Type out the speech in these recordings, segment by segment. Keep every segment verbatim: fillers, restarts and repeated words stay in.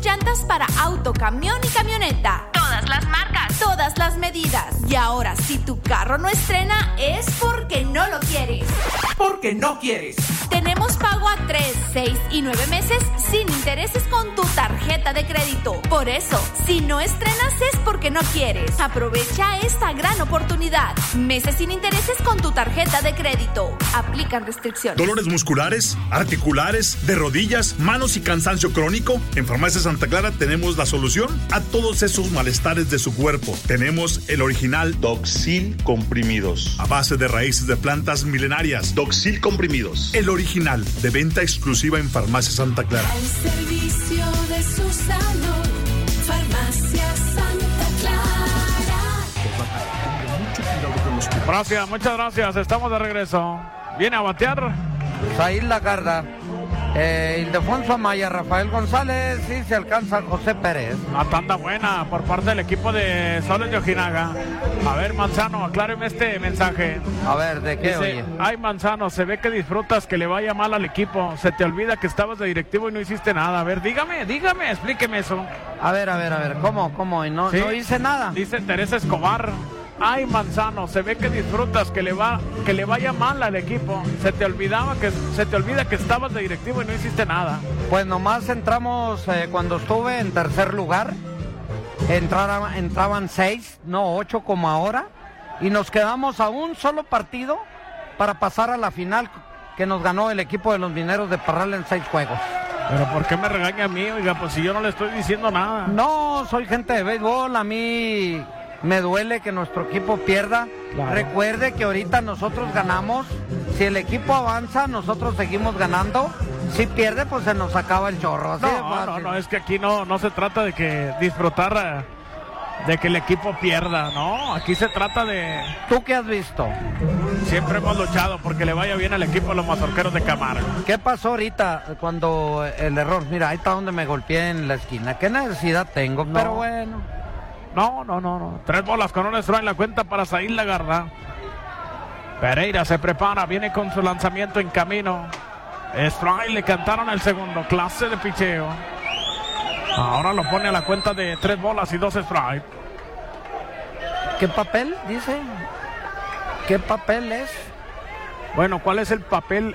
llantas para auto, camión y camioneta. Todas las marcas, todas las medidas. Y ahora, si tu carro no estrena, es porque no lo quieres. Porque no quieres. Tenemos pago a tres, seis y nueve meses sin intereses con tu tarjeta de crédito. Por eso, si no estrenas es porque no quieres. Aprovecha esta gran oportunidad. Meses sin intereses con tu tarjeta de crédito. Aplican restricciones. ¿Dolores musculares, articulares, de rodillas, manos y cansancio crónico? En Farmacia Santa Clara tenemos la solución a todos esos malestares de su cuerpo. Tenemos el original Doxil Comprimidos, a base de raíces de plantas milenarias. Doxil Comprimidos, el original, de venta exclusiva en Farmacia Santa Clara. Al servicio de su salud, Farmacia Santa Clara. Gracias, muchas gracias. Estamos de regreso. Viene a batear Zahir Lagarda, eh, Ildefonso Amaya, Rafael González y se alcanza José Pérez. Una tanda buena por parte del equipo de Soles de Ojinaga. A ver, Manzano, acláreme este mensaje. A ver, ¿de qué, Dice, oye? ay, Manzano, se ve que disfrutas que le vaya mal al equipo. Se te olvida que estabas de directivo y no hiciste nada. A ver, dígame, dígame, explíqueme eso. A ver, a ver, a ver, ¿cómo, cómo? ¿Y no, ¿Sí? no hice nada? Dice Teresa Escobar. Ay, Manzano, se ve que disfrutas que le va, que le vaya mal al equipo. Se te olvidaba que se te olvida que estabas de directivo y no hiciste nada. Pues nomás entramos eh, cuando estuve en tercer lugar. Entrara, entraban seis, no ocho como ahora. Y nos quedamos a un solo partido para pasar a la final que nos ganó el equipo de los Mineros de Parral en seis juegos. Pero ¿por qué me regaña a mí? Oiga, pues si yo no le estoy diciendo nada. No, soy gente de béisbol, a mí me duele que nuestro equipo pierda. Claro. Recuerde que ahorita nosotros ganamos. Si el equipo avanza, nosotros seguimos ganando. Si pierde, pues se nos acaba el chorro. Así no, no, no, es que aquí no, no se trata de que disfrutar de que el equipo pierda, no. Aquí se trata de... ¿Tú qué has visto? Siempre hemos luchado porque le vaya bien al equipo de los Mazorqueros de Camargo. ¿Qué pasó ahorita cuando el error? Mira, ahí está donde me golpeé en la esquina. ¿Qué necesidad tengo? No. Pero bueno... No, no, no, no. Tres bolas con un strike en la cuenta para Zahir Lagarda. Pereira se prepara, viene con su lanzamiento en camino. Strike, le cantaron el segundo, clase de picheo. Ahora lo pone a la cuenta de tres bolas y dos strikes. ¿Qué papel dice? ¿Qué papel es? Bueno, ¿cuál es el papel?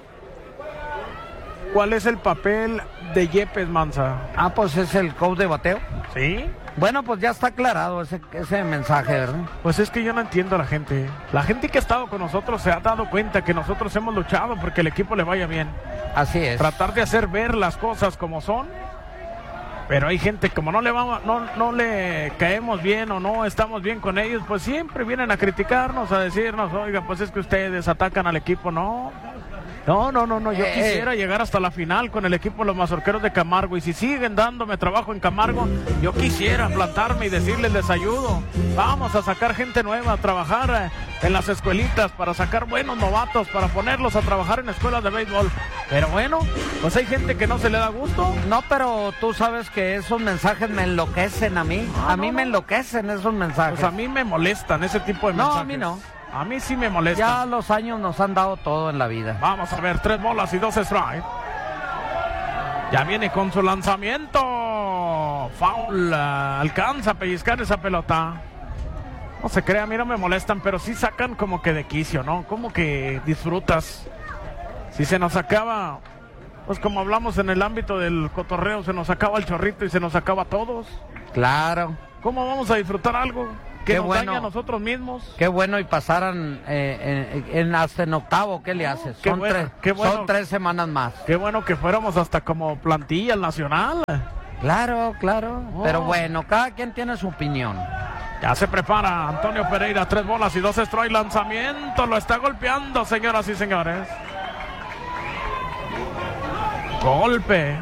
¿Cuál es el papel de Yepes, Manza? Ah, pues es el coach de bateo. ¿Sí? Bueno, pues ya está aclarado ese, ese mensaje, ¿verdad? Pues es que yo no entiendo a la gente. La gente que ha estado con nosotros se ha dado cuenta que nosotros hemos luchado porque el equipo le vaya bien. Así es. Tratar de hacer ver las cosas como son. Pero hay gente, como no le vamos, no, no le caemos bien o no estamos bien con ellos, pues siempre vienen a criticarnos, a decirnos, oiga, pues es que ustedes atacan al equipo. No, no, no, no, no. Yo eh, quisiera eh. llegar hasta la final con el equipo de los Mazorqueros de Camargo. Y si siguen dándome trabajo en Camargo, yo quisiera plantarme y decirles, les ayudo. Vamos a sacar gente nueva, a trabajar en las escuelitas, para sacar buenos novatos, para ponerlos a trabajar en escuelas de béisbol. Pero bueno, pues hay gente que no se le da gusto. No, pero tú sabes que esos mensajes me enloquecen a mí. Ah, a mí no, me enloquecen esos mensajes. Pues a mí me molestan ese tipo de no, mensajes. No, a mí no. A mí sí me molesta. Ya los años nos han dado todo en la vida. Vamos a ver, tres bolas y dos strikes. Ya viene con su lanzamiento. Foul. Alcanza a pellizcar esa pelota. No se crea, a mí no me molestan, pero sí sacan como que de quicio, ¿no? Como que disfrutas. Si se nos acaba, pues como hablamos en el ámbito del cotorreo, se nos acaba el chorrito y se nos acaba a todos. Claro. ¿Cómo vamos a disfrutar algo que Qué nos bueno. daña a nosotros mismos? Qué bueno, y pasaran eh, en, en hasta en octavo, ¿qué le haces? Qué son, bueno, tres, qué bueno. son tres semanas más. Qué bueno que fuéramos hasta como plantilla nacional. Claro, claro. Oh. Pero bueno, cada quien tiene su opinión. Ya se prepara Antonio Pereira, tres bolas y dos strikes, lanzamiento, lo está golpeando, señoras y señores. Golpe.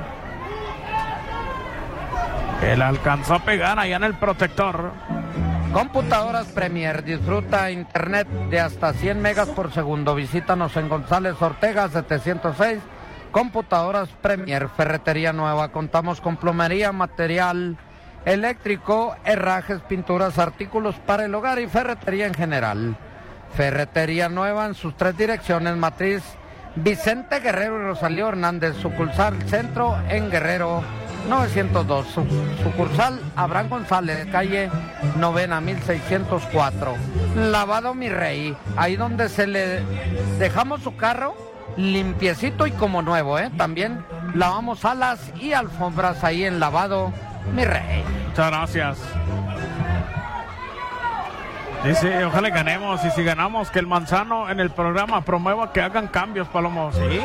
Que le alcanzó a pegar allá en el protector. Computadoras Premier, disfruta internet de hasta cien megas por segundo. Visítanos en González Ortega setecientos seis. Computadoras Premier, ferretería nueva. Contamos con plomería, material eléctrico, herrajes, pinturas, artículos para el hogar y ferretería en general. Ferretería nueva en sus tres direcciones: Matriz Vicente Guerrero y Rosalío Hernández, sucursal Centro en Guerrero novecientos dos. Su, sucursal Abraham González, calle Novena, mil seiscientos cuatro. Lavado Mi Rey, ahí donde se le dejamos su carro limpiecito y como nuevo, ¿eh? También lavamos alas y alfombras ahí en Lavado Mi Rey. Muchas gracias. Dice, ojalá ganemos, y si ganamos, que el Manzano en el programa promueva que hagan cambios, Palomo. ¿Sí?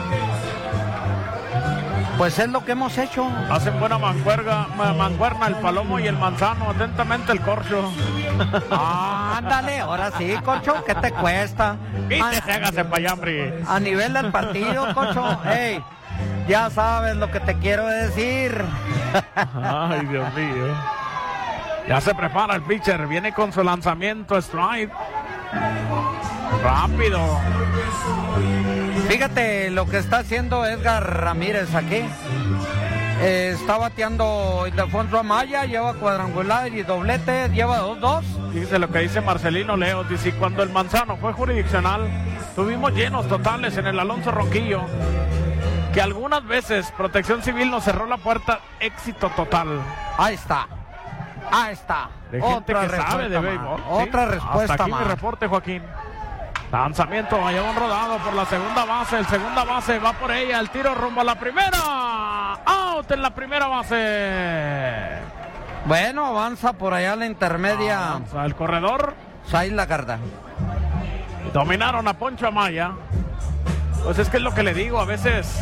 Pues es lo que hemos hecho. Hacen buena mancuerga, mancuerna el Palomo y el Manzano. Atentamente el Corcho. Ah, ándale, ahora sí, Corcho, ¿qué te cuesta? Y te hágase pa' allá, hombre. A nivel del partido, Corcho, hey, ya sabes lo que te quiero decir. Ay, Dios mío. Ya se prepara el pitcher, viene con su lanzamiento strike. Rápido. Fíjate lo que está haciendo Edgar Ramírez aquí. Eh, está bateando Ildefonso Amaya, lleva cuadrangular y doblete, lleva dos dos. Dice lo que dice Marcelino Leo, dice, cuando el Manzano fue jurisdiccional, tuvimos llenos totales en el Alonso Ronquillo, que algunas veces Protección Civil nos cerró la puerta, éxito total. Ahí está. Ahí está. De gente Otra que sabe de béisbol. Otra ¿sí? respuesta Hasta aquí más. mi reporte, Joaquín. Lanzamiento, lleva un rodado por la segunda base. El segunda base va por ella. El tiro rumbo a la primera. Out en la primera base. Bueno, avanza por allá la intermedia. Avanza el corredor. Said Lagarda. Dominaron a Poncho Amaya. Pues es que es lo que le digo, a veces...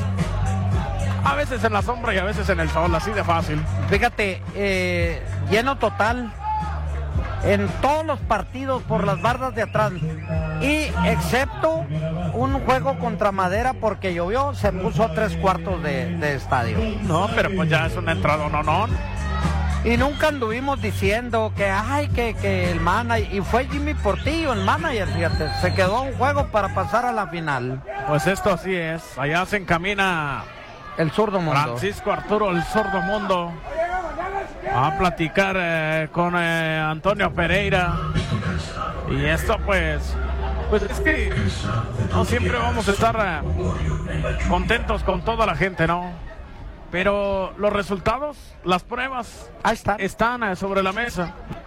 A veces en la sombra y a veces en el sol, así de fácil. Fíjate, eh, lleno total en todos los partidos por las bardas de atrás. Y excepto un juego contra Madera porque llovió, se puso tres cuartos de, de estadio. No, pero pues ya es una entrada, no, no. Y nunca anduvimos diciendo que, ay, que, que el manager, y fue Jimmy Portillo el manager, fíjate, se quedó a un juego para pasar a la final. Pues esto así es, allá se encamina... El Zurdo Mundo. Francisco Arturo, el Zurdo Mundo, a platicar eh, con eh, Antonio Pereira. Y esto pues, pues es que no siempre vamos a estar eh, contentos con toda la gente, ¿no? Pero los resultados, las pruebas, Ahí está. están eh, sobre la mesa.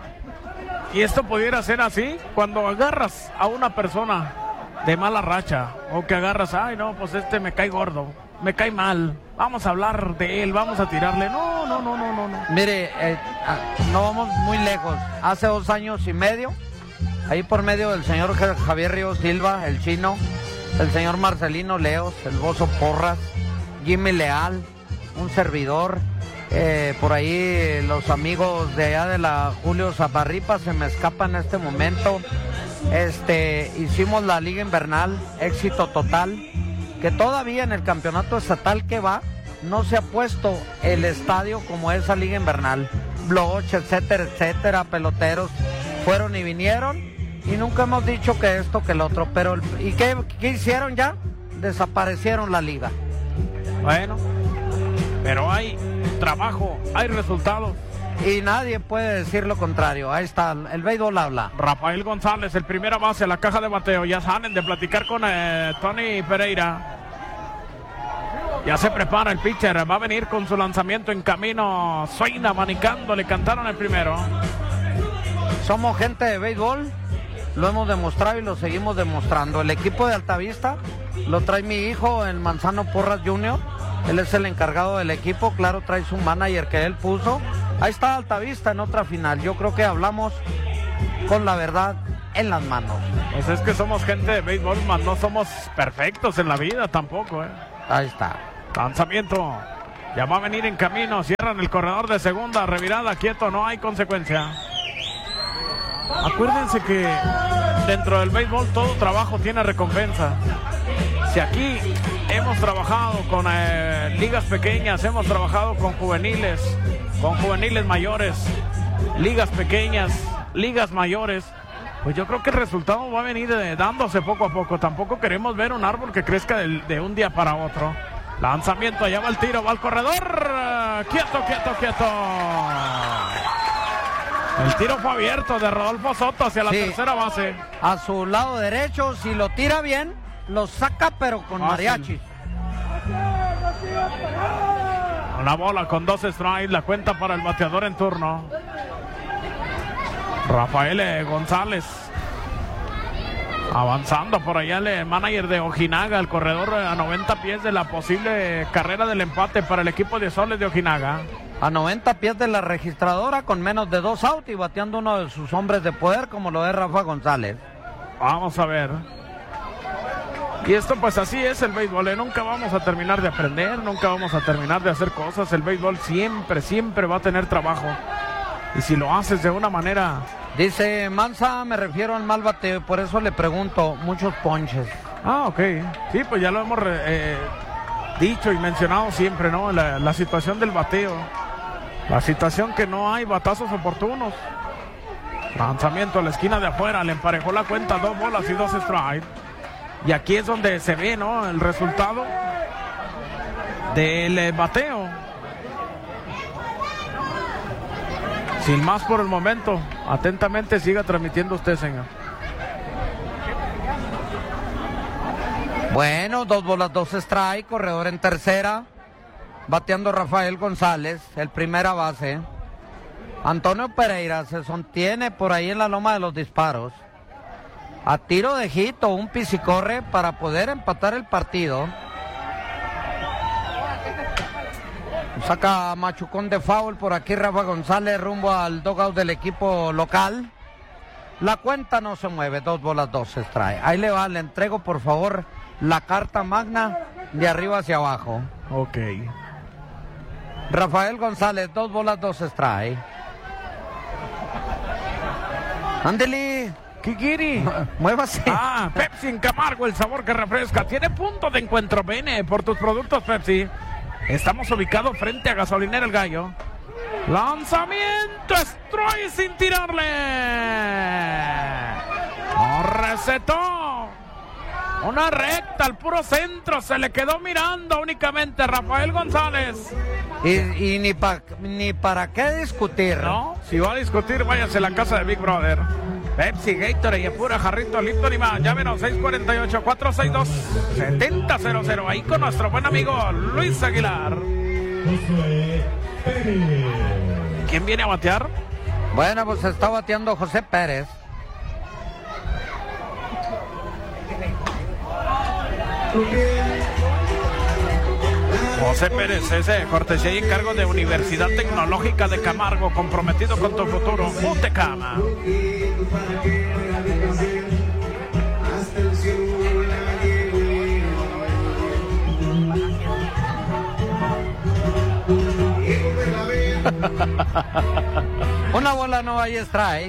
Y esto pudiera ser así cuando agarras a una persona de mala racha, o que agarras, ay no, pues este me cae gordo, me cae mal, vamos a hablar de él, vamos a tirarle. No, no, no, no, no, no. Mire, eh, no vamos muy lejos. Hace dos años y medio, ahí por medio del señor Javier Ríos Silva, el chino, el señor Marcelino Leos, el Bozo Porras, Jimmy Leal, un servidor, eh, por ahí los amigos de allá de la Julio Zaparripa, se me escapa en este momento. Este, hicimos la Liga Invernal, éxito total. Que todavía en el campeonato estatal que va, no se ha puesto el estadio como esa Liga Invernal. Bloch, etcétera, etcétera, peloteros fueron y vinieron, y nunca hemos dicho que esto, que el otro. Pero, ¿y qué, qué hicieron ya? Desaparecieron la liga. Bueno, pero hay trabajo, hay resultados. Y nadie puede decir lo contrario. Ahí está, el béisbol habla. Rafael González, el primera base a la caja de bateo. Ya salen de platicar con eh, Tony Pereira. Ya se prepara el pitcher. Va a venir con su lanzamiento en camino. Suena manicando, le cantaron el primero. Somos gente de béisbol. Lo hemos demostrado y lo seguimos demostrando. El equipo de Altavista lo trae mi hijo, el Manzano Porras junior Él es el encargado del equipo. Claro, trae su manager que él puso. Ahí está Altavista en otra final. Yo creo que hablamos con la verdad en las manos. Pues es que somos gente de béisbol, más no somos perfectos en la vida tampoco, ¿eh? Ahí está. Lanzamiento. Ya va a venir en camino. Cierran el corredor de segunda. Revirada, quieto, no hay consecuencia. Acuérdense que dentro del béisbol todo trabajo tiene recompensa. Si aquí hemos trabajado con eh, ligas pequeñas, hemos trabajado con juveniles, con juveniles mayores, ligas pequeñas, ligas mayores, pues yo creo que el resultado va a venir eh, dándose poco a poco. Tampoco queremos ver un árbol que crezca de, de un día para otro. Lanzamiento, allá va el tiro, va el corredor. Quieto, quieto, quieto. El tiro fue abierto de Rodolfo Soto hacia la sí, tercera base. A su lado derecho, si lo tira bien, lo saca pero con Fácil. mariachi. Una bola con dos strikes, la cuenta para el bateador en turno. Rafael González. Avanzando por allá el manager de Ojinaga, el corredor a noventa pies de la posible carrera del empate para el equipo de Soles de Ojinaga. A noventa pies de la registradora con menos de dos outs y bateando uno de sus hombres de poder como lo es Rafa González. Vamos a ver. Y esto pues así es el béisbol, ¿eh? Nunca vamos a terminar de aprender, nunca vamos a terminar de hacer cosas. El béisbol siempre, siempre va a tener trabajo. Y si lo haces de una manera... Dice Mansa, me refiero al mal bateo, por eso le pregunto, muchos ponches. Ah, ok. Sí, pues ya lo hemos eh, dicho y mencionado siempre, ¿no? La, la situación del bateo. La situación que no hay batazos oportunos. Lanzamiento a la esquina de afuera, le emparejó la cuenta, dos bolas y dos strikes. Y aquí es donde se ve, ¿no? El resultado del bateo. Sin más por el momento. Atentamente siga transmitiendo usted, señor. Bueno, dos bolas, dos strike, corredor en tercera. Bateando Rafael González, el primera base. Antonio Pereira se sostiene por ahí en la loma de los disparos. A tiro de hito, un pisicorre para poder empatar el partido. Saca machucón de foul por aquí Rafa González rumbo al dugout del equipo local. La cuenta no se mueve, dos bolas, dos strike. Ahí le va, le entrego por favor la carta magna de arriba hacia abajo. Ok. Rafael González, dos bolas, dos strike. Ándele. Kikiri. Muévase. Ah, Pepsi en Camargo, el sabor que refresca. Tiene punto de encuentro. Ven por tus productos Pepsi. Estamos ubicados frente a Gasolinera El Gallo. Lanzamiento, strike sin tirarle. No recetó. Una recta al puro centro. Se le quedó mirando únicamente Rafael González. Y, y ni, pa, ni para qué discutir. No, si va a discutir, váyase a la casa de Big Brother. Pepsi, Gatorade y pura jarrito Lipton y más. Llámenos seis cuatro ocho, cuatro seis dos, siete cero cero cero. Ahí con nuestro buen amigo Luis Aguilar. ¿Quién viene a batear? Bueno, pues está bateando José Pérez. José Pérez, ese cortesía y encargo de Universidad Tecnológica de Camargo, comprometido con tu futuro. Utecama. Una bola, no hay strike.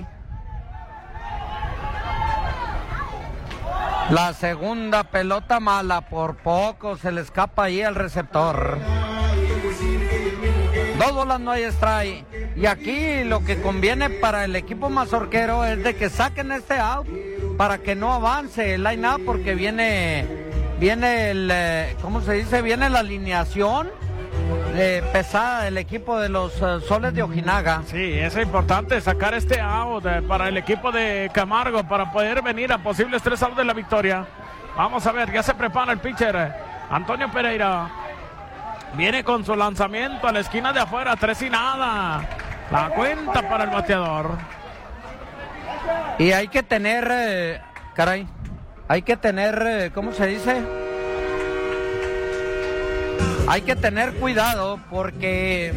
La segunda pelota mala, por poco se le escapa ahí al receptor. Dos bolas, no hay strike. Y aquí lo que conviene para el equipo mazorquero es de que saquen este out para que no avance el line-up, porque viene, viene el, ¿cómo se dice? Viene la alineación eh, pesada del equipo de los uh, Soles de Ojinaga. Sí, es importante sacar este out eh, para el equipo de Camargo para poder venir a posibles tres outs de la victoria. Vamos a ver, ya se prepara el pitcher eh, Antonio Pereira. Viene con su lanzamiento a la esquina de afuera, tres y nada. La cuenta para el bateador. Y hay que tener, eh, caray, hay que tener, eh, ¿cómo se dice? Hay que tener cuidado porque...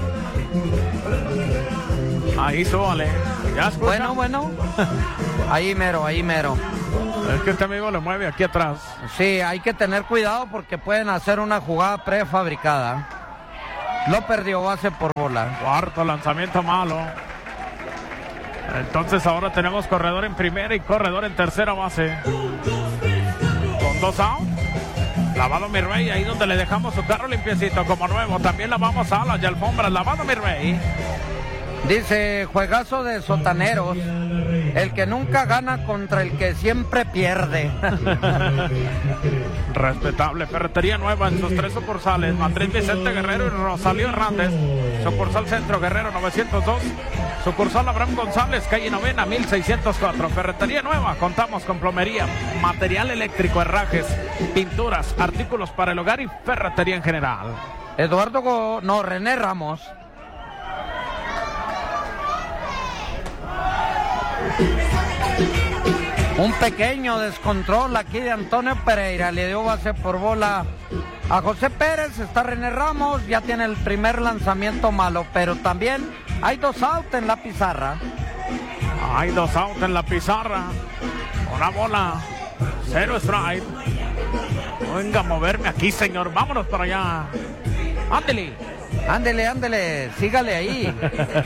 Ahí súbale. ¿Ya escucha? Bueno, bueno. Ahí mero, ahí mero. Es que este amigo le mueve aquí atrás. Sí, hay que tener cuidado porque pueden hacer una jugada prefabricada. Lo perdió base por bola. Cuarto lanzamiento malo. Entonces ahora tenemos corredor en primera y corredor en tercera base. Con dos outs. Lavado mi rey, ahí donde le dejamos su carro limpiecito como nuevo. También lavamos alas y alfombras. Lavado mi rey. Dice, juegazo de sotaneros. El que nunca gana contra el que siempre pierde. Respetable. Ferretería Nueva en sus tres sucursales. Matriz Vicente Guerrero y Rosalío Hernández. Sucursal Centro Guerrero novecientos dos. Sucursal Abraham González, calle Novena, mil seiscientos cuatro. Ferretería Nueva. Contamos con plomería, material eléctrico, herrajes, pinturas, artículos para el hogar y ferretería en general. Eduardo, Go... no, René Ramos. Un pequeño descontrol aquí de Antonio Pereira. Le dio base por bola a José Pérez. Está René Ramos. Ya tiene el primer lanzamiento malo. Pero también hay dos outs en la pizarra. Hay dos outs en la pizarra. Una bola. Cero strike. Venga a moverme aquí, señor. Vámonos para allá. Ándele. Ándele, ándele. Sígale ahí.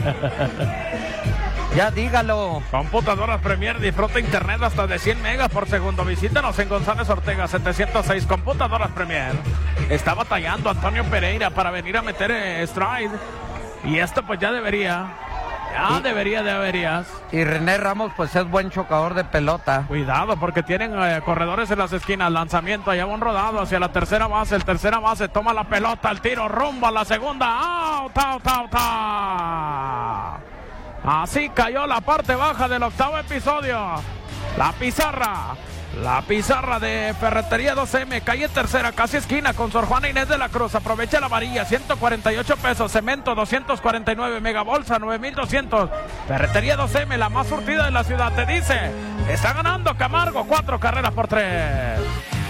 Ya dígalo. Computadoras Premier, disfruta internet hasta de cien megas por segundo. Visítanos en González Ortega setecientos seis. Computadoras Premier. Está batallando Antonio Pereira para venir a meter eh, stride. Y esto pues ya debería. Ya y, debería, deberías. Y René Ramos pues es buen chocador de pelota. Cuidado porque tienen eh, corredores en las esquinas. Lanzamiento, allá va un rodado hacia la tercera base. El tercera base toma la pelota, el tiro rumbo a la segunda. Out, out, out, out. Así cayó la parte baja del octavo episodio. La pizarra. La pizarra de Ferretería dos eme. Calle tercera, casi esquina con Sor Juana Inés de la Cruz. Aprovecha la varilla. ciento cuarenta y ocho pesos. Cemento doscientos cuarenta y nueve. Megabolsa nueve mil doscientos. Ferretería dos eme, la más surtida de la ciudad. Te dice, está ganando Camargo. Cuatro carreras por tres.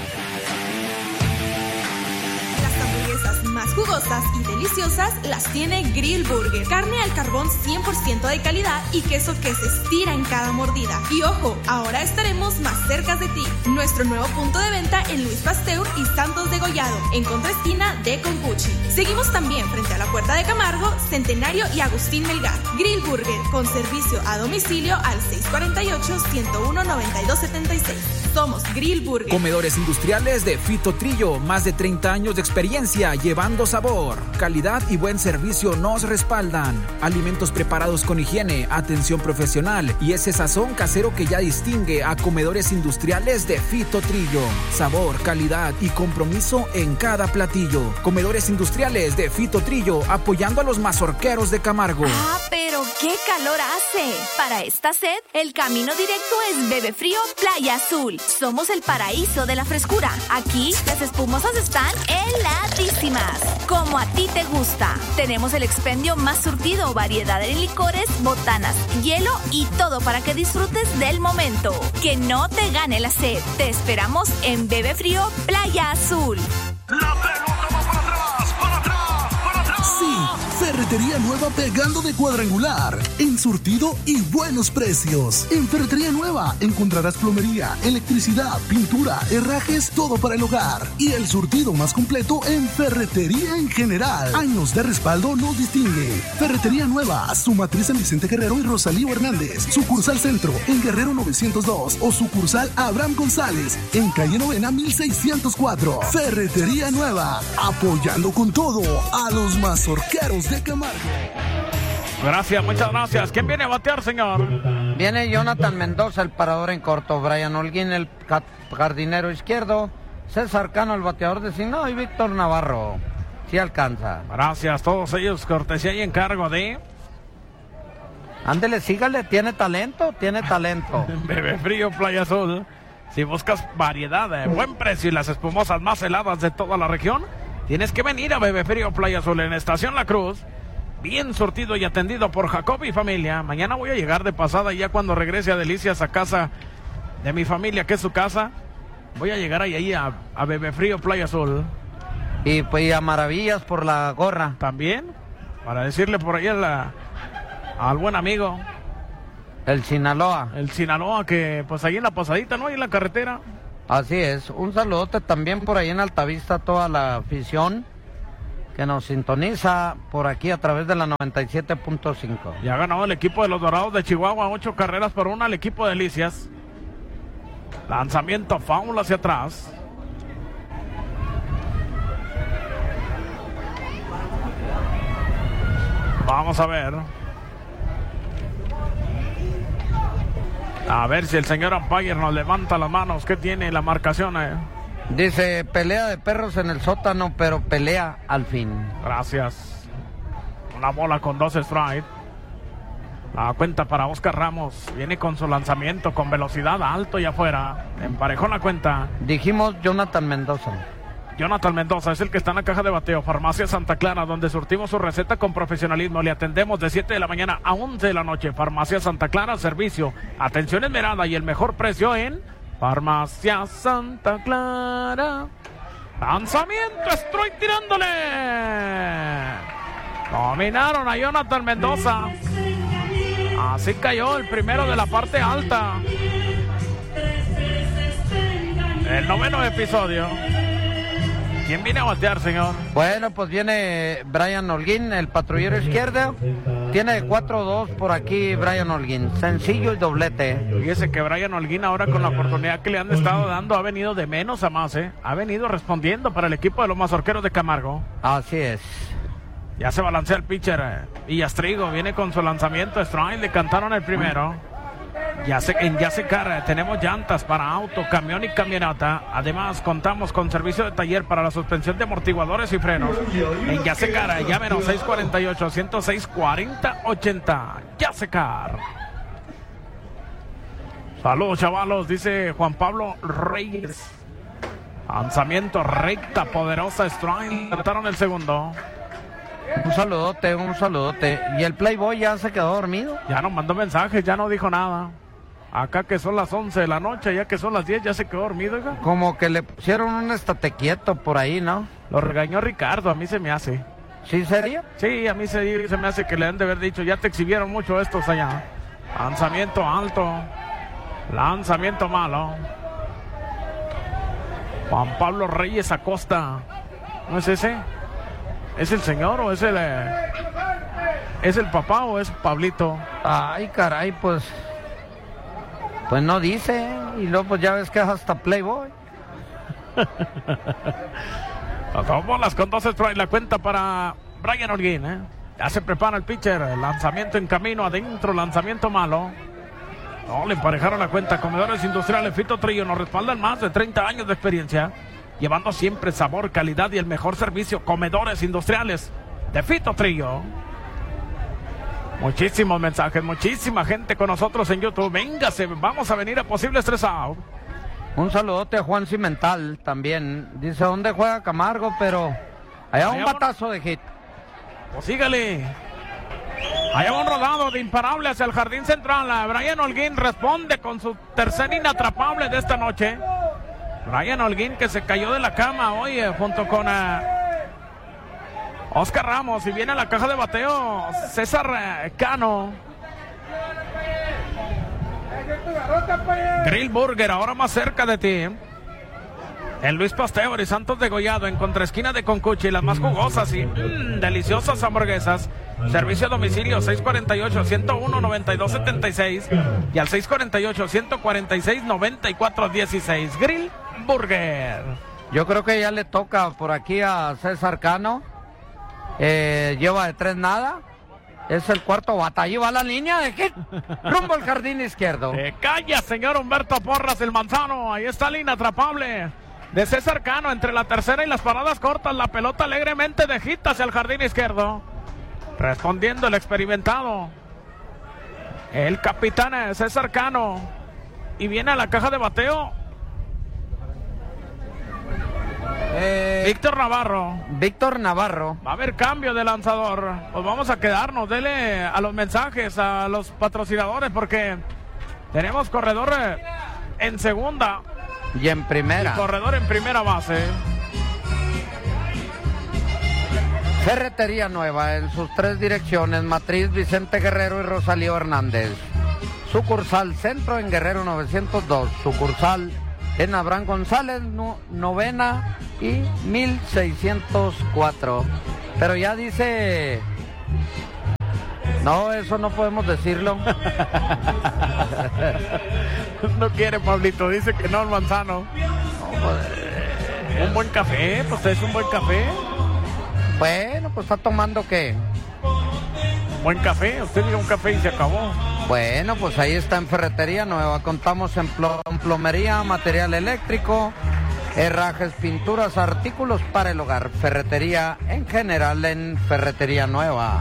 Más jugosas y deliciosas las tiene Grill Burger. Carne al carbón cien por ciento de calidad y queso que se estira en cada mordida. Y ojo, ahora estaremos más cerca de ti. Nuestro nuevo punto de venta en Luis Pasteur y Santos de Gollado, en contraesquina de Concuchi. Seguimos también frente a la Puerta de Camargo, Centenario y Agustín Melgar. Grill Burger, con servicio a domicilio al seis cuatro ocho, uno uno, nueve dos siete seis. Somos Grill Burger. Comedores industriales de Fito Trillo, más de treinta años de experiencia llevando sabor, calidad y buen servicio nos respaldan. Alimentos preparados con higiene, atención profesional y ese sazón casero que ya distingue a Comedores industriales de Fito Trillo. Sabor, calidad y compromiso en cada platillo. Comedores industriales de Fito Trillo, apoyando a los mazorqueros de Camargo. Ah, pero qué calor hace. Para esta sed, el camino directo es Bebe Frío Playa Azul. Somos el paraíso de la frescura. Aquí las espumosas están heladísimas, como a ti te gusta. Tenemos el expendio más surtido, variedad en licores, botanas, hielo y todo para que disfrutes del momento. Que no te gane la sed. Te esperamos en Bebe Frío Playa Azul. La pelota va para atrás, para atrás, para atrás. Sí, Ferretería Nueva pegando de cuadrangular, en surtido y buenos precios. En Ferretería Nueva encontrarás plomería, electricidad, pintura, herrajes, todo para el hogar. Y el surtido más completo en ferretería en general. Años de respaldo nos distingue. Ferretería Nueva, su matriz en Vicente Guerrero y Rosalío Hernández. Sucursal Centro en Guerrero novecientos dos o sucursal Abraham González en calle Novena mil seiscientos cuatro. Ferretería Nueva, apoyando con todo a los mazorqueros de Camargo. Gracias, muchas gracias. ¿Quién viene a batear, señor? Viene Jonathan Mendoza, el parador en corto. Brian Holguín, el jardinero izquierdo. César Cano, el bateador designado. Y Víctor Navarro. Sí alcanza. Gracias, todos ellos. Cortesía y encargo de... Ándele, sígale. Tiene talento, tiene talento. Bebe Frío Playa Azul. Si buscas variedad, de buen precio y las espumosas más heladas de toda la región, tienes que venir a Bebe Frío Playa Azul en Estación La Cruz. Bien surtido y atendido por Jacob y familia. Mañana voy a llegar de pasada y ya cuando regrese a Delicias, a casa de mi familia, que es su casa, voy a llegar ahí, ahí a, a Bebe Frío Playa Azul. Y pues a Maravillas por la gorra. También, para decirle por ahí a la, al buen amigo. El Sinaloa. El Sinaloa, que pues ahí en la pasadita, ¿no? Ahí en la carretera. Así es. Un saludote también por ahí en Altavista a toda la afición que nos sintoniza por aquí a través de la noventa y siete punto cinco. Ya ha ganado el equipo de los Dorados de Chihuahua, ocho carreras por una al equipo de Delicias. Lanzamiento foul hacia atrás. Vamos a ver. A ver si el señor umpire nos levanta las manos. ¿Qué tiene la marcación? Eh? Dice, pelea de perros en el sótano, pero pelea al fin. Gracias. Una bola con dos strikes. La cuenta para Oscar Ramos. Viene con su lanzamiento con velocidad alto y afuera. Emparejó la cuenta. Dijimos Jonathan Mendoza. Jonathan Mendoza es el que está en la caja de bateo. Farmacia Santa Clara, donde surtimos su receta con profesionalismo. Le atendemos de siete de la mañana a once de la noche. Farmacia Santa Clara, servicio, atención esmerada y el mejor precio en Farmacia Santa Clara. Lanzamiento, estoy tirándole. Dominaron a Jonathan Mendoza. Así cayó el primero de la parte alta. El noveno episodio. ¿Quién viene a batear, señor? Bueno, pues viene Brian Holguín, el patrullero izquierdo. Tiene cuatro dos por aquí Brian Holguín. Sencillo y doblete. Fíjese que Brian Holguín ahora con la oportunidad que le han estado dando ha venido de menos a más, ¿eh? Ha venido respondiendo para el equipo de los Mazorqueros de Camargo. Así es. Ya se balancea el pitcher. Eh. Villastrigo viene con su lanzamiento. Strike, le cantaron el primero. Ya se, en Yasecar tenemos llantas para auto, camión y camioneta. Además, contamos con servicio de taller para la suspensión de amortiguadores y frenos. En Yasecar, llámenos seis cuatro ocho, uno cero seis, cuatro cero ocho cero. Yasecar. Saludos, chavalos, dice Juan Pablo Reyes. Lanzamiento recta, poderosa, strike. Trataron el segundo. Un saludote, un saludote. ¿Y el Playboy ya se quedó dormido? Ya no mandó mensajes, ya no dijo nada. Acá que son las once de la noche, ya que son las diez, ya se quedó dormido, oiga. Como que le pusieron un estate quieto por ahí, ¿no? Lo regañó Ricardo, a mí se me hace. ¿Sí, serio? Sí, a mí se, se me hace que le han de haber dicho, ya te exhibieron mucho estos allá. Lanzamiento alto. Lanzamiento malo. Juan Pablo Reyes Acosta. ¿No es ese? ¿Es el señor o es el... Eh, ¿es el papá o es Pablito? Ay, caray, pues... Pues no dice, y luego pues ya ves que es hasta Playboy. Dos bolas con dos strikes, la cuenta para Brian Holguín, ¿eh? Ya se prepara el pitcher, el lanzamiento en camino, adentro, lanzamiento malo. No, le emparejaron la cuenta. Comedores Industriales Fito Trillo nos respaldan más de treinta años de experiencia, llevando siempre sabor, calidad y el mejor servicio. Comedores Industriales de Fito Trillo. Muchísimos mensajes, muchísima gente con nosotros en YouTube. Véngase, vamos a venir a Posibles tres Out. Un saludote a Juan Cimental también. Dice, ¿dónde juega Camargo? Pero allá un batazo de hit. Pues sígale. Allá va un rodado de imparable hacia el jardín central. Brian Holguín responde con su tercer inatrapable de esta noche. Brian Holguín, que se cayó de la cama hoy eh, junto con uh, Oscar Ramos, y viene a la caja de bateo César uh, Cano. Grill Burger, ahora más cerca de ti. En Luis Pasteur y Santos Degollado, en contraesquina de Concuchi, las más jugosas y mmm, deliciosas hamburguesas. Servicio a domicilio seis cuatro ocho, uno uno, nueve dos siete seis y al seis cuatro ocho, uno cuatro seis, nueve cuatro uno seis. Grill Burger. Yo creo que ya le toca por aquí a César Cano. Eh, lleva de tres nada. Es el cuarto bata. Ahí va la línea de hit. Rumbo al jardín izquierdo. Se calla, señor Humberto Porras, el manzano. Ahí está la inatrapable de César Cano entre la tercera y las paradas cortas. La pelota alegremente de hit hacia el jardín izquierdo. Respondiendo el experimentado, el capitán César Cano. Y viene a la caja de bateo eh, Víctor Navarro. Víctor Navarro. Va a haber cambio de lanzador. Pues vamos a quedarnos. Dele a los mensajes, a los patrocinadores, porque tenemos corredor en segunda y en primera. Y corredor en primera base. Ferretería Nueva en sus tres direcciones, Matriz, Vicente Guerrero y Rosalío Hernández. Sucursal Centro en Guerrero novecientos dos, sucursal en Abraham González, no, novena y mil seiscientos cuatro. Pero ya dice... No, eso no podemos decirlo. No quiere, Pablito, dice que no, el manzano. No, pues... Un buen café, pues es un buen café. Bueno, pues está tomando ¿qué? Buen café, usted diga un café y se acabó. Bueno, pues ahí está en Ferretería Nueva. Contamos en pl- plomería, material eléctrico, herrajes, pinturas, artículos para el hogar. Ferretería en general en Ferretería Nueva.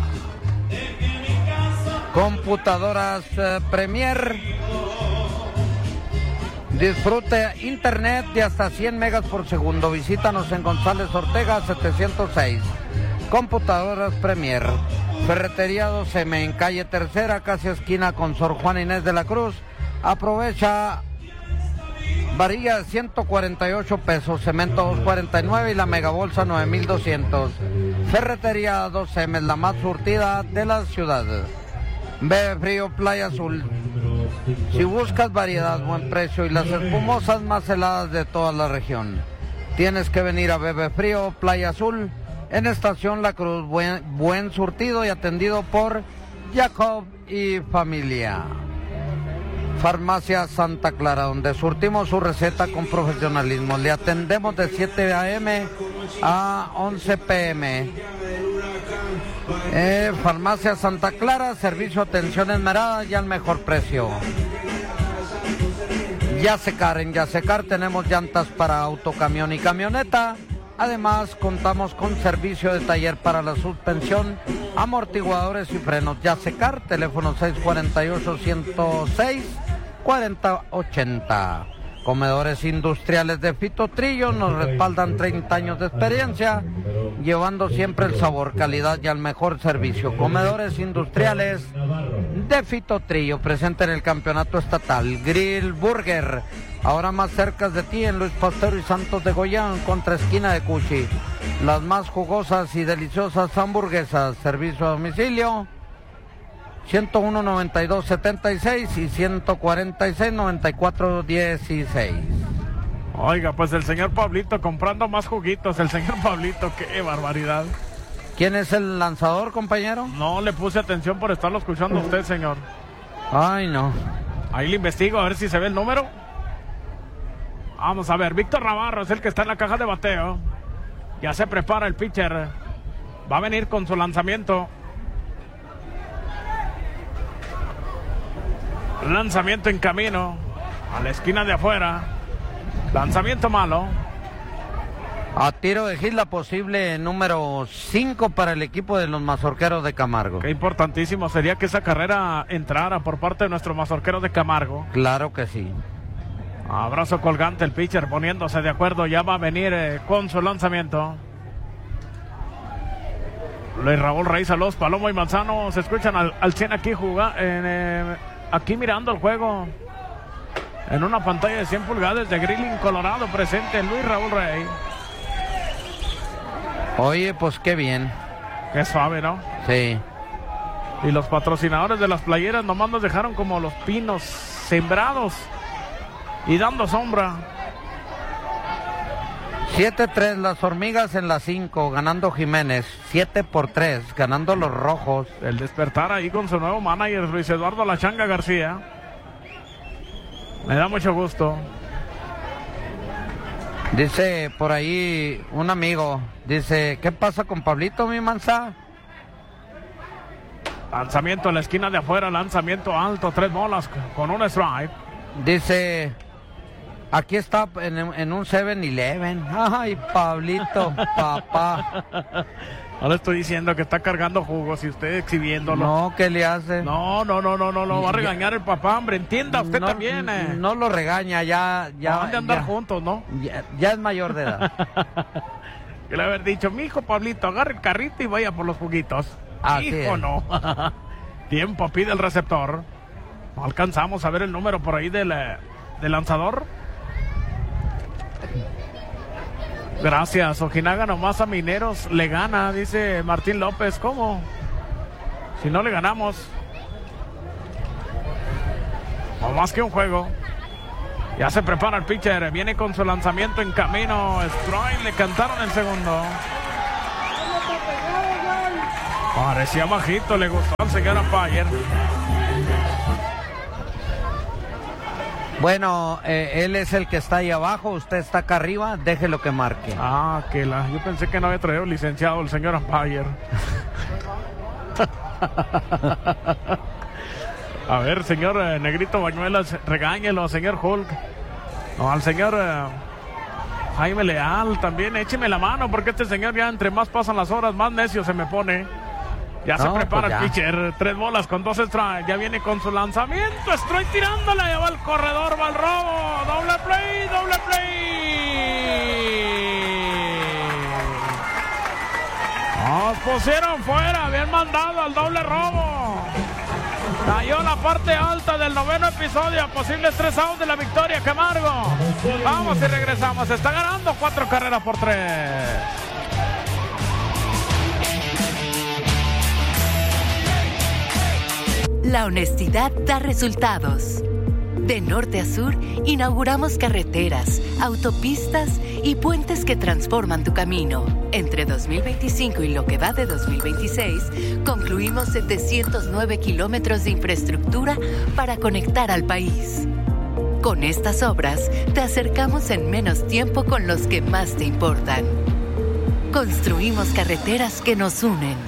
Computadoras eh, Premier. Disfrute internet de hasta cien megas por segundo. Visítanos en González Ortega setecientos seis. Computadoras Premier. Ferretería dos eme en calle Tercera, casi esquina con Sor Juana Inés de la Cruz. Aprovecha varilla de ciento cuarenta y ocho pesos, cemento dos cuarenta y nueve y la megabolsa nueve mil doscientos. Ferretería dos eme, la más surtida de la ciudad. Bebe Frío Playa Azul. Si buscas variedad, buen precio y las espumosas más heladas de toda la región, tienes que venir a Bebe Frío Playa Azul en Estación La Cruz. Buen, buen surtido y atendido por Jacob y familia. Farmacia Santa Clara, donde surtimos su receta con profesionalismo. Le atendemos de siete a eme a once pe eme. Eh, Farmacia Santa Clara, servicio, atención esmerada y al mejor precio. Yasecar, en Yasecar tenemos llantas para auto, camión y camioneta. Además, contamos con servicio de taller para la suspensión, amortiguadores y frenos. Yasecar, teléfono seis cuatro ocho, ciento seis, cuarenta ochenta. Comedores industriales de Fito Trillo nos respaldan treinta años de experiencia, llevando siempre el sabor, calidad y al mejor servicio. Comedores industriales de Fito Trillo, presente en el campeonato estatal. Grill Burger, ahora más cerca de ti en Luis Pasteur y Santos de Goyán, contra esquina de Cuchi. Las más jugosas y deliciosas hamburguesas, servicio a domicilio. ciento uno, noventa y dos, setenta y seis y ciento cuarenta y seis, noventa y cuatro, dieciséis. Oiga, pues el señor Pablito comprando más juguitos. El señor Pablito, qué barbaridad. ¿Quién es el lanzador, compañero? No le puse atención por estarlo escuchando a usted, señor. Ay, no. Ahí le investigo a ver si se ve el número. Vamos a ver, Víctor Navarro es el que está en la caja de bateo. Ya se prepara el pitcher. Va a venir con su lanzamiento. Lanzamiento en camino a la esquina de afuera. Lanzamiento malo. A tiro de Gisla posible número cinco para el equipo de los Mazorqueros de Camargo. Qué importantísimo sería que esa carrera entrara por parte de nuestros Mazorqueros de Camargo. Claro que sí. Abrazo colgante, el pitcher poniéndose de acuerdo. Ya va a venir eh, con su lanzamiento. Luis Raúl Reyes, Salos, Palomo y Manzano se escuchan al, al cien aquí jugando. Eh, Aquí mirando el juego en una pantalla de cien pulgadas de Grilling Colorado, presente Luis Raúl Rey. Oye, pues qué bien. Qué suave, ¿no? Sí. Y los patrocinadores de las playeras nomás nos dejaron como los pinos sembrados y dando sombra. siete tres las hormigas en la cinco, ganando Jiménez. siete por tres, ganando los rojos. El despertar ahí con su nuevo manager, Luis Eduardo La Changa García. Me da mucho gusto. Dice por ahí un amigo, dice, ¿qué pasa con Pablito, mi manza? Lanzamiento en la esquina de afuera, lanzamiento alto, tres bolas con un strike. Dice... Aquí está en, en un seven eleven. Ay, Pablito, papá. No le estoy diciendo que está cargando jugos y usted exhibiéndolo. No, ¿qué le hace? No, no, no, no, no, lo va a regañar el papá, hombre. Entienda usted no, también. Eh. No lo regaña, ya. ya van de andar ya, juntos, ¿no? Ya, ya es mayor de edad. Que le haber dicho, mi hijo Pablito, agarre el carrito y vaya por los juguitos. Así hijo, es. no. Tiempo pide el receptor. No alcanzamos a ver el número por ahí del, del lanzador. Gracias, Ojinaga nomás a Mineros le gana, dice Martín López. ¿Cómo? Si no le ganamos. O más que un juego. Ya se prepara el pitcher, viene con su lanzamiento en camino. Strike, le cantaron el segundo. Parecía bajito, le gustó al señor umpire. Bueno, eh, él es el que está ahí abajo, usted está acá arriba, déjelo que marque. Ah, que la, yo pensé que no había traído licenciado el señor umpire. A ver, señor eh, Negrito Bañuelas, regáñelo, señor Hulk. No, al señor eh, Jaime Leal también, écheme la mano, porque este señor ya entre más pasan las horas, más necio se me pone. Ya No, se prepara pues el ya. pitcher. Tres bolas con dos strikes. Ya viene con su lanzamiento. Strike tirándola. Ya va el corredor, va el robo. Doble play, doble play. Nos pusieron fuera. Bien mandado al doble robo. Cayó la parte alta del noveno episodio. Posibles tres outs de la victoria, Camargo. Vamos y regresamos. Está ganando cuatro carreras por tres. La honestidad da resultados. De norte a sur, inauguramos carreteras, autopistas y puentes que transforman tu camino. Entre dos mil veinticinco y lo que va de dos mil veintiséis, concluimos setecientos nueve kilómetros de infraestructura para conectar al país. Con estas obras, te acercamos en menos tiempo con los que más te importan. Construimos carreteras que nos unen.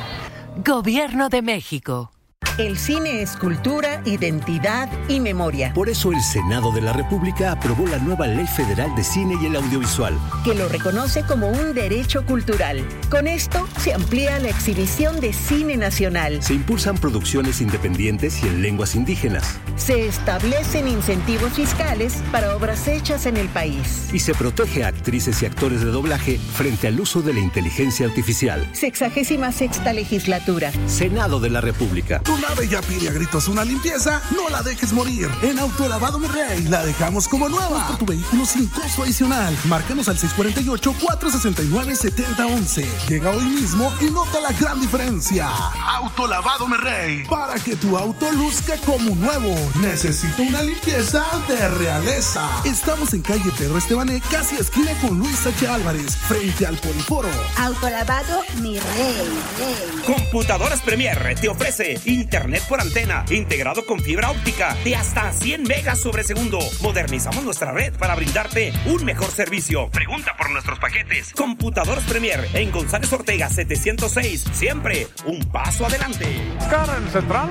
Gobierno de México. El cine es cultura, identidad y memoria. Por eso el Senado de la República aprobó la nueva Ley Federal de Cine y el Audiovisual, que lo reconoce como un derecho cultural. Con esto se amplía la exhibición de cine nacional. Se impulsan producciones independientes y en lenguas indígenas. Se establecen incentivos fiscales para obras hechas en el país. Y se protege a actrices y actores de doblaje frente al uso de la inteligencia artificial. Sexagésima sexta legislatura. Senado de la República. Tu nave ya pide a gritos una limpieza, no la dejes morir. En Autolavado Mi Rey la dejamos como nueva. Por tu vehículo sin costo adicional. Márcanos al seis cuatro ocho, cuatro seis nueve, siete cero uno uno. Llega hoy mismo y nota la gran diferencia. Autolavado Mi Rey, para que tu auto luzca como nuevo. Necesito una limpieza de realeza. Estamos en calle Pedro Estebané, casi esquina con Luis H. Álvarez, frente al Poliforo. Autolavado Mi Rey, Rey. Computadoras Premier te ofrece internet por antena integrado con fibra óptica de hasta cien megas sobre segundo. Modernizamos nuestra red para brindarte un mejor servicio. Pregunta por nuestros paquetes. Computadoras Premier en González Ortega setecientos seis. Siempre un paso adelante. ¿Cara en central?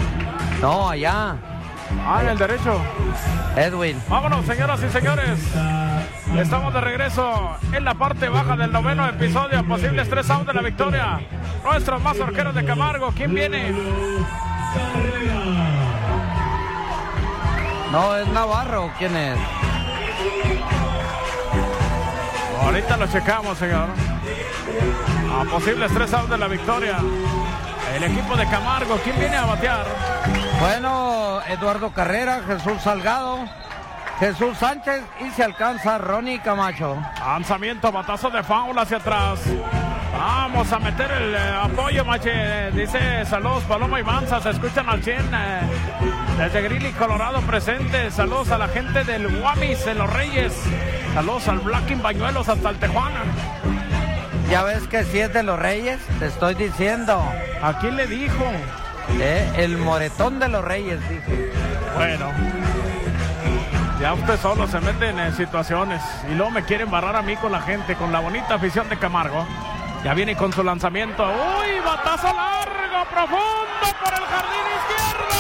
No, allá. Ah, en el derecho. Edwin. Vámonos, señoras y señores. Estamos de regreso en la parte baja del noveno episodio. Posibles tres outs de la victoria. Nuestros más orqueros de Camargo. ¿Quién viene? No, es Navarro. ¿Quién es? Ahorita lo checamos, señor. A posibles tres outs de la victoria. El equipo de Camargo. ¿Quién viene a batear? Bueno, Eduardo Carrera, Jesús Salgado, Jesús Sánchez y se alcanza Ronnie Camacho. Lanzamiento, batazo de foul hacia atrás. Vamos a meter el eh, apoyo, Mache. Dice saludos, Paloma y Manza. Se escuchan al cien eh, desde Greeley, Colorado presente. Saludos a la gente del Guamis en Los Reyes. Saludos al Blacking Bañuelos hasta el Tijuana. Ya ves que si es de Los Reyes, te estoy diciendo. ¿A quién le dijo? Eh, el moretón de Los Reyes, dice. Bueno, ya usted solo se mete en situaciones y luego me quieren barrar a mí con la gente, con la bonita afición de Camargo. Ya viene con su lanzamiento. ¡Uy! Batazo largo, profundo por el jardín izquierdo.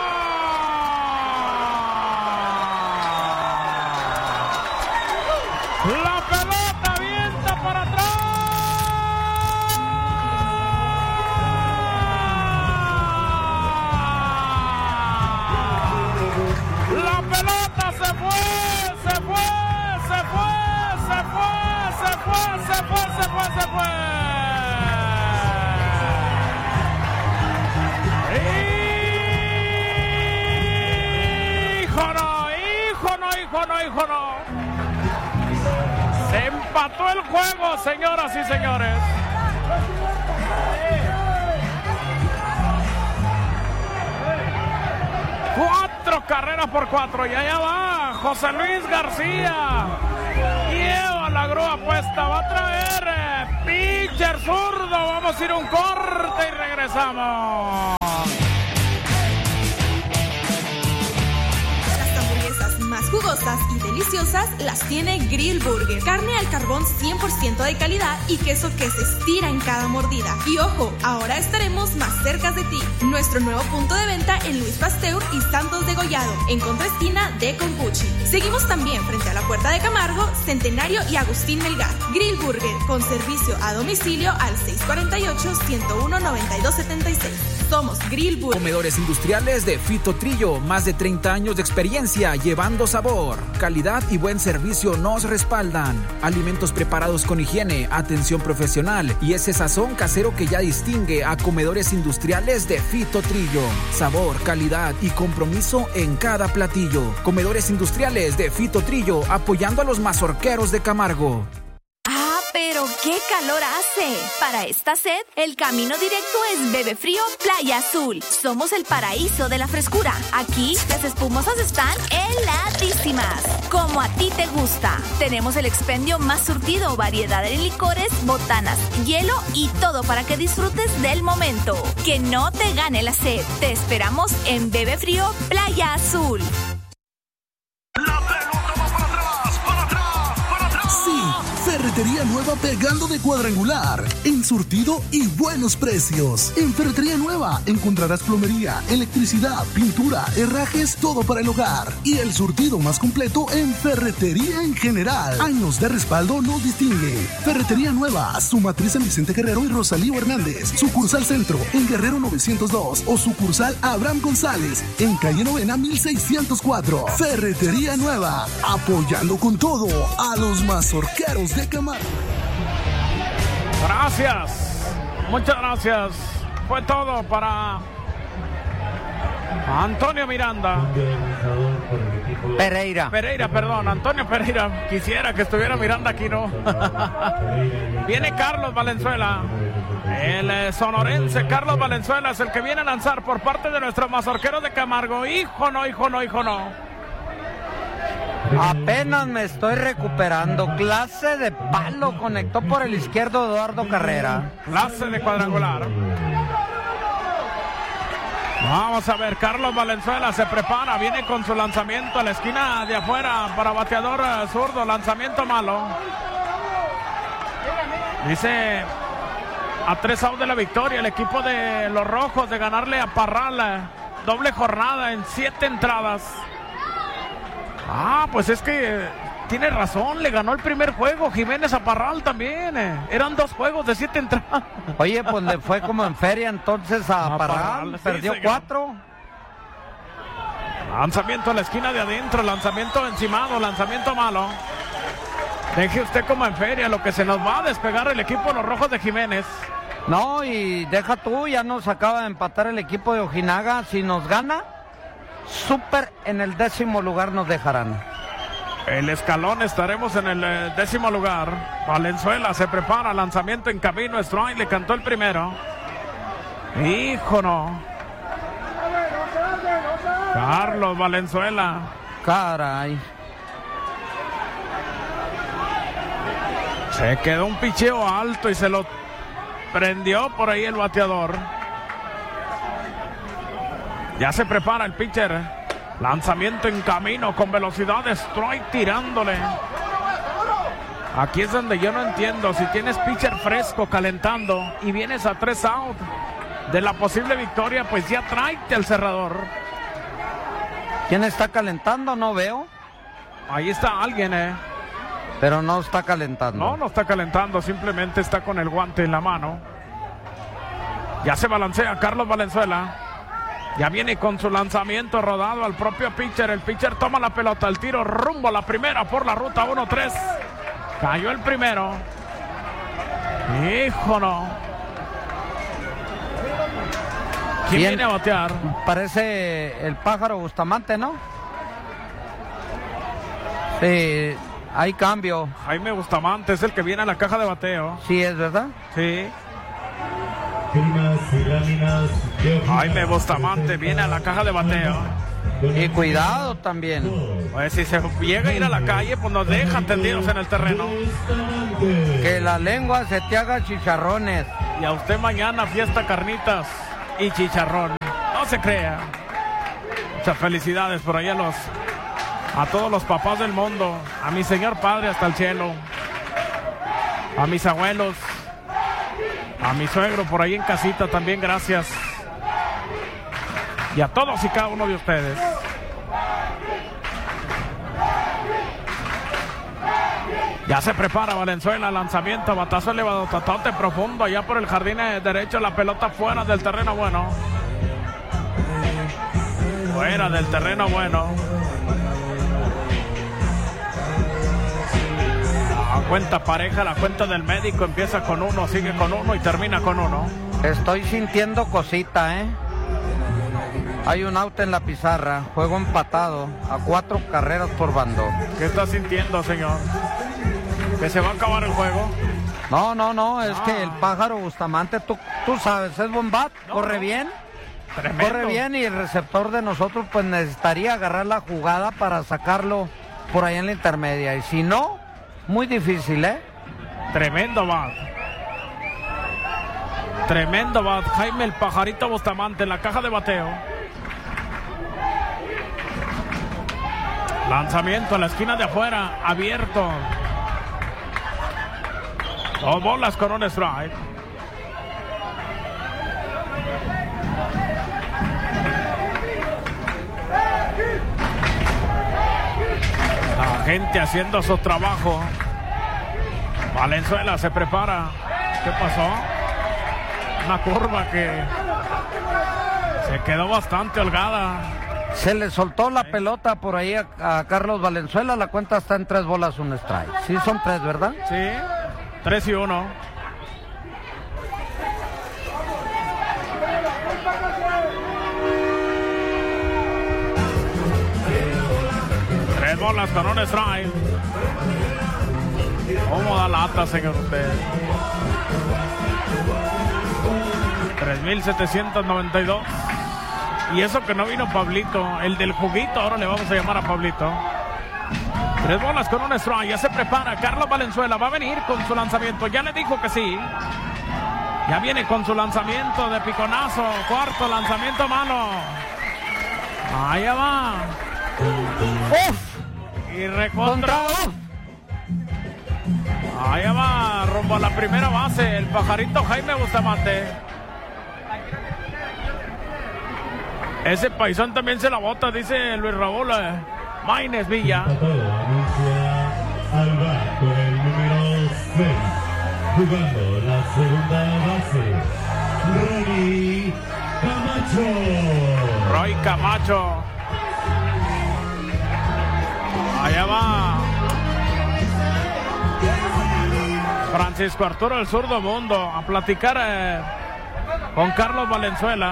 La pelota avienta para atrás. La pelota se fue, se fue, se fue, se fue, se fue, se fue, se fue, se fue. Hijo no, hijo no, hijo no, hijo no. Se empató el juego, señoras y señores. Cuatro carreras por cuatro y allá va José Luis García. Lleva la grúa puesta, va a traer eh, pitcher zurdo. Vamos a ir a un corte y regresamos. Las hamburguesas más jugosas y deliciosas deliciosas las tiene Grill Burger. Carne al carbón cien por ciento de calidad y queso que se estira en cada mordida. Y ojo, ahora estaremos más cerca de ti. Nuestro nuevo punto de venta en Luis Pasteur y Santos de Gollado, en contraesquina de Compuchi. Seguimos también frente a la Puerta de Camargo, Centenario y Agustín Melgar. Grill Burger, con servicio a domicilio al seis cuatro ocho, uno uno, nueve dos siete seis. Somos Grill Burger. Comedores industriales de Fito Trillo, más de treinta años de experiencia llevando sabor, calidad y buen servicio nos respaldan. Alimentos preparados con higiene, atención profesional y ese sazón casero que ya distingue a Comedores industriales de Fito Trillo. Sabor, calidad y compromiso en cada platillo. Comedores industriales de Fito Trillo, apoyando a los mazorqueros de Camargo. Pero qué calor hace. Para esta sed, el camino directo es Bebe Frío Playa Azul. Somos el paraíso de la frescura. Aquí las espumosas están heladísimas, como a ti te gusta. Tenemos el expendio más surtido, variedad en licores, botanas, hielo y todo para que disfrutes del momento. Que no te gane la sed. Te esperamos en Bebe Frío Playa Azul. Ferretería Nueva pegando de cuadrangular, en surtido y buenos precios. En Ferretería Nueva encontrarás plomería, electricidad, pintura, herrajes, todo para el hogar. Y el surtido más completo en ferretería en general. Años de respaldo nos distingue. Ferretería Nueva, su matriz en Vicente Guerrero y Rosalío Hernández. Sucursal Centro en Guerrero novecientos dos o sucursal Abraham González en calle Novena mil seiscientos cuatro. Ferretería Nueva, apoyando con todo a los mazorqueros de Camargo. Gracias, muchas gracias. Fue todo para Antonio Miranda. Pereira. Pereira, perdón, Antonio Pereira. Quisiera que estuviera Miranda aquí, ¿no? Viene Carlos Valenzuela. El eh, sonorense Carlos Valenzuela es el que viene a lanzar por parte de nuestros mazorqueros de Camargo. Hijo no, hijo no, hijo no. Apenas me estoy recuperando. Clase de palo. Conectó por el izquierdo Eduardo Carrera. Clase de cuadrangular. Vamos a ver, Carlos Valenzuela se prepara. Viene con su lanzamiento a la esquina de afuera para bateador zurdo. Lanzamiento malo. Dice a tres outs de la victoria el equipo de los Rojos de ganarle a Parral. Doble jornada en siete entradas. Ah, pues es que tiene razón, le ganó el primer juego Jiménez a Parral también. Eh. Eran dos juegos de siete entradas. Oye, pues le fue como en feria entonces a, a Parral, Parral, perdió sí, cuatro. Lanzamiento a la esquina de adentro, lanzamiento encimado, lanzamiento malo. Deje usted como en feria, lo que se nos va a despegar el equipo de los Rojos de Jiménez. No, y deja tú, ya nos acaba de empatar el equipo de Ojinaga. Si nos gana, súper en el décimo lugar nos dejarán. El escalón estaremos en el eh, décimo lugar. Valenzuela se prepara, lanzamiento en camino, strike, le cantó el primero. Hijo no. Carlos Valenzuela. Caray. Se quedó un picheo alto y se lo prendió por ahí el bateador. Ya se prepara el pitcher. Lanzamiento en camino con velocidad de strike tirándole. Aquí es donde yo no entiendo. Si tienes pitcher fresco calentando y vienes a tres out de la posible victoria, pues ya tráete al cerrador. ¿Quién está calentando? No veo. Ahí está alguien, eh. Pero no está calentando. No, no está calentando. Simplemente está con el guante en la mano. Ya se balancea Carlos Valenzuela. Ya viene con su lanzamiento rodado al propio pitcher. El pitcher toma la pelota, el tiro rumbo a la primera por la ruta uno tres. Cayó el primero. Hijo no. ¿Quién Bien, viene a batear? Parece el pájaro Bustamante, ¿no? Sí, hay cambio. Jaime Bustamante es el que viene a la caja de bateo. Sí, es verdad. Sí. Jaime Bustamante viene a la caja de bateo. Y cuidado también. Pues si se llega a ir a la calle, pues nos dejan tendidos en el terreno. Que la lengua se te haga chicharrones. Y a usted mañana fiesta carnitas y chicharrón. No se crea. Muchas felicidades por ahí a los a todos los papás del mundo, a mi señor padre hasta el cielo, a mis abuelos, a mi suegro por ahí en casita también, gracias. Y a todos y cada uno de ustedes. Ya se prepara Valenzuela, lanzamiento, batazo elevado, tatote profundo, allá por el jardín derecho, la pelota fuera del terreno bueno. Fuera del terreno bueno. La cuenta pareja, la cuenta del médico, empieza con uno, sigue con uno y termina con uno. Estoy sintiendo cosita, ¿eh? Hay un out en la pizarra, juego empatado a cuatro carreras por bando. ¿Qué está sintiendo, señor? ¿Que se va a acabar el juego? No, no, no, es ah. que el pájaro Bustamante, tú, tú sabes, es buen bat, no, corre no. bien. Tremendo. Corre bien y el receptor de nosotros pues necesitaría agarrar la jugada para sacarlo por ahí en la intermedia. Y si no, muy difícil, ¿eh? Tremendo bat. Tremendo bat. Jaime el pajarito Bustamante en la caja de bateo. Lanzamiento a la esquina de afuera, abierto. Dos bolas con un strike. La gente haciendo su trabajo. Valenzuela se prepara. ¿Qué pasó? Una curva que se quedó bastante holgada. Se le soltó la pelota por ahí a, a Carlos Valenzuela. La cuenta está en tres bolas, un strike. Sí, son tres, ¿verdad? Sí, tres y uno. Tres bolas con un strike. ¿Cómo da lata, señor usted? tres mil setecientos noventa y dos. Y eso que no vino Pablito, el del juguito, ahora le vamos a llamar a Pablito. Tres bolas con un strike, ya se prepara Carlos Valenzuela, va a venir con su lanzamiento, ya le dijo que sí. Ya viene con su lanzamiento de piconazo, cuarto lanzamiento malo. Allá va. Uf. Y recontra. Allá va, rumbo a la primera base, el pajarito Jaime Bustamante. Ese paisón también se la bota, dice Luis Raúl eh, Maínez Villa. Al bar con el número seis, jugando la segunda base, Roy Camacho. Roy Camacho. Allá va. Francisco Arturo el Zurdo Mundo a platicar eh, con Carlos Valenzuela.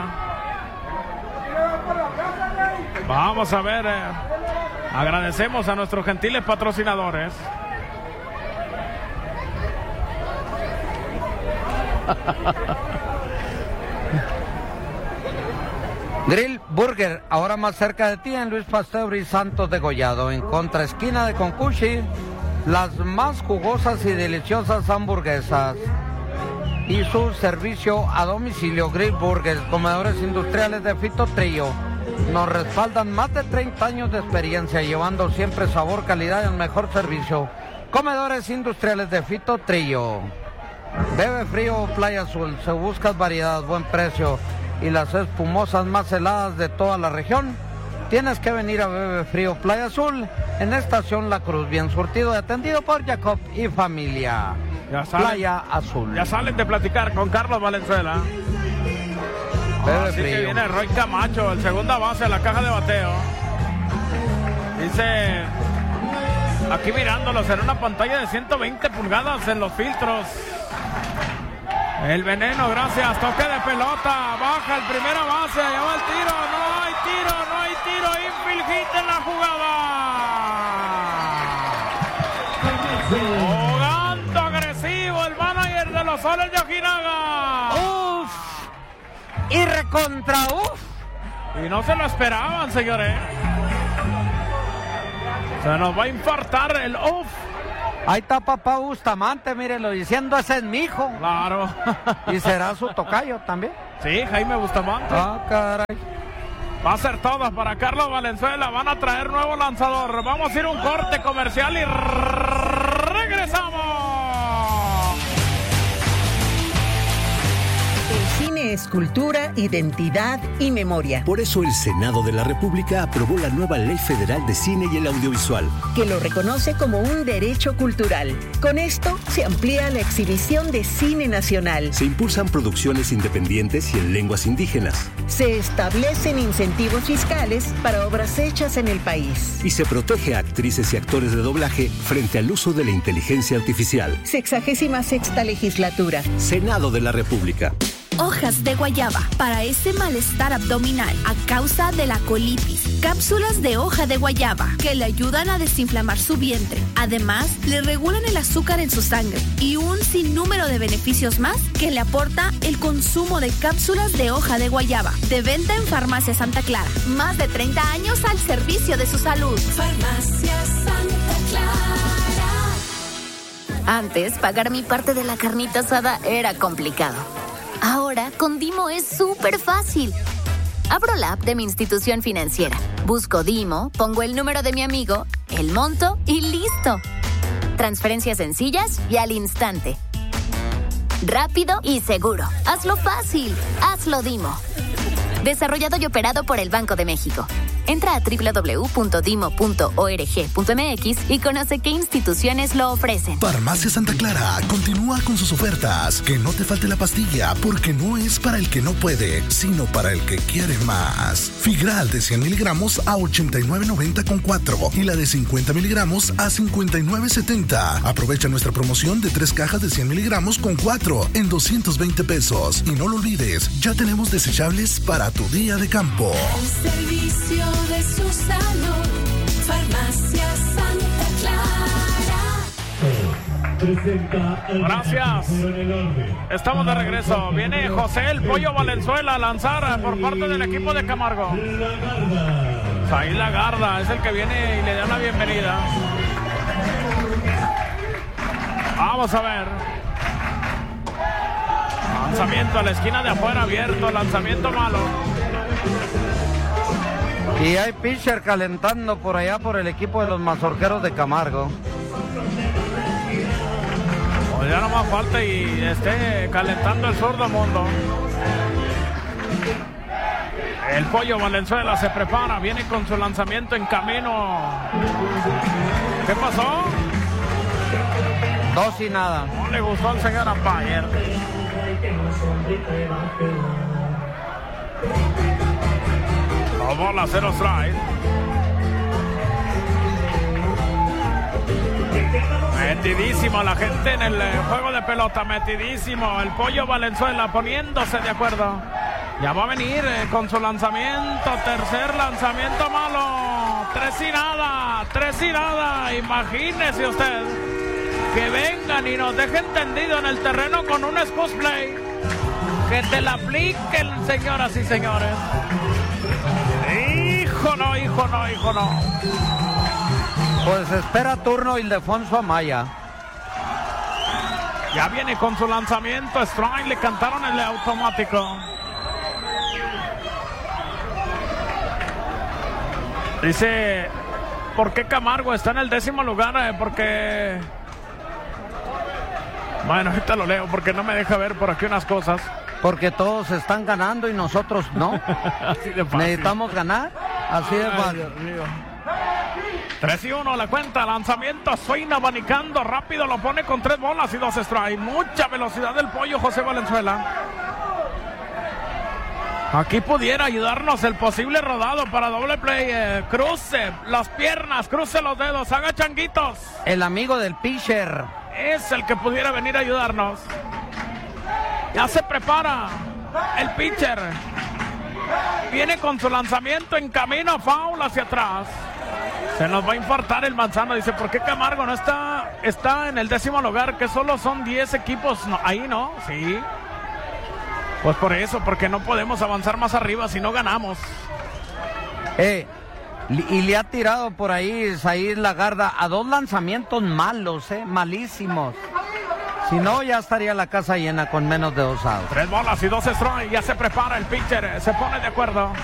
Vamos a ver, eh, agradecemos a nuestros gentiles patrocinadores. Grill Burger, ahora más cerca de ti en Luis Pasteur y Santos de Gollado, en contraesquina de Concuchi, las más jugosas y deliciosas hamburguesas. Y su servicio a domicilio, Grill Burger, comedores industriales de Fito Trillo. Nos respaldan más de treinta años de experiencia, llevando siempre sabor, calidad y el mejor servicio. Comedores industriales de Fito Trillo. Bebe frío Playa Azul, se buscas variedad, buen precio y las espumosas más heladas de toda la región. Tienes que venir a Bebe Frío Playa Azul en Estación La Cruz, bien surtido y atendido por Jacob y familia. Ya salen, Playa Azul. Ya salen de platicar con Carlos Valenzuela. Bebe Así frío. que viene Roy Camacho, el segunda base de la caja de bateo. Dice, aquí mirándolos en una pantalla de ciento veinte pulgadas en los filtros. El veneno, gracias. Toque de pelota, baja el primera base, allá va el tiro. No hay tiro, no hay tiro. Infield hit en la jugada. Jugando agresivo el manager de los Soles de Ojinaga. Uf. Y recontra uf. Y no se lo esperaban, señores. Se nos va a infartar el uf. Ahí está papá Bustamante, mírenlo, diciendo ese es mi hijo. Claro. Y será su tocayo también. Sí, Jaime Bustamante. Ah, caray. Va a ser todo para Carlos Valenzuela. Van a traer nuevo lanzador. Vamos a ir a un corte comercial y regresamos. El cine es cultura, identidad y memoria. Por eso el Senado de la República aprobó la nueva Ley Federal de Cine y el Audiovisual, que lo reconoce como un derecho cultural. Con esto se amplía la exhibición de cine nacional. Se impulsan producciones independientes y en lenguas indígenas. Se establecen incentivos fiscales para obras hechas en el país. Y se protege a actrices y actores de doblaje frente al uso de la inteligencia artificial. Sexagésima sexta legislatura. Senado de la República. Hojas de guayaba para ese malestar abdominal a causa de la colitis. Cápsulas de hoja de guayaba que le ayudan a desinflamar su vientre. Además, le regulan el azúcar en su sangre y un sinnúmero de beneficios más que le aporta el consumo de cápsulas de hoja de guayaba. De venta en Farmacia Santa Clara. Más de treinta años al servicio de su salud. Farmacia Santa Clara. Antes, pagar mi parte de la carnita asada era complicado. Ahora, con Dimo es súper fácil. Abro la app de mi institución financiera, busco Dimo, pongo el número de mi amigo, el monto y ¡listo! Transferencias sencillas y al instante. Rápido y seguro. Hazlo fácil. Hazlo Dimo. Desarrollado y operado por el Banco de México. Entra a doble u doble u doble u punto dimo punto org punto m x y conoce qué instituciones lo ofrecen. Farmacia Santa Clara continúa con sus ofertas. Que no te falte la pastilla, porque no es para el que no puede, sino para el que quiere más. Figral de cien miligramos a ochenta y nueve noventa con cuatro y la de cincuenta miligramos a cincuenta y nueve setenta. Aprovecha nuestra promoción de tres cajas de cien miligramos con cuatro en doscientos veinte pesos. Y no lo olvides, ya tenemos desechables para tu día de campo. El servicio de su salud, Farmacia Santa Clara. Gracias. Estamos de regreso. Viene José el Pollo Valenzuela a lanzar por parte del equipo de Camargo. Ahí la Garda es el que viene y le da la bienvenida. Vamos a ver. Lanzamiento a la esquina de afuera abierto. Lanzamiento malo. Y hay pitcher calentando por allá por el equipo de los mazorqueros de Camargo. Pues ya no más falta y esté calentando el zurdo mundo. El Pollo Valenzuela se prepara, viene con su lanzamiento en camino. ¿Qué pasó? Dos y nada. No le gustó al señor Ampayer. Dos bolas, cero strike. Metidísimo la gente en el juego de pelota, metidísimo. El Pollo Valenzuela poniéndose de acuerdo. Ya va a venir eh, con su lanzamiento, tercer lanzamiento malo. Tres y nada, tres y nada. Imagínese usted que vengan y nos dejen tendido en el terreno con un spot play. Que te la apliquen, señoras y señores. Hijo no, hijo no, hijo no. Pues espera turno Ildefonso Amaya. Ya viene con su lanzamiento, strike, le cantaron el automático. Dice, ¿por qué Camargo está en el décimo lugar? Eh, porque... Bueno, ahorita lo leo porque no me deja ver por aquí unas cosas. Porque todos están ganando y nosotros no. Así de fácil. Necesitamos ganar. Así de fácil. tres y uno la cuenta, lanzamiento, Suina abanicando, rápido lo pone con tres bolas y dos strikes. Mucha velocidad del Pollo José Valenzuela. Aquí pudiera ayudarnos el posible rodado para doble play. Eh, cruce las piernas, cruce los dedos, haga changuitos. El amigo del pitcher. Es el que pudiera venir a ayudarnos. Ya se prepara el pitcher. Viene con su lanzamiento en camino, foul hacia atrás. Se nos va a infartar el Manzano. Dice, ¿por qué Camargo no está? Está en el décimo lugar, que solo son diez equipos. No, ahí no, sí. Pues por eso, porque no podemos avanzar más arriba si no ganamos. Eh, y le ha tirado por ahí Saíd Lagarda a dos lanzamientos malos, eh, malísimos. Si no, ya estaría la casa llena con menos de dos outs. Tres bolas y dos strikes. Ya se prepara el pitcher. Se pone de acuerdo.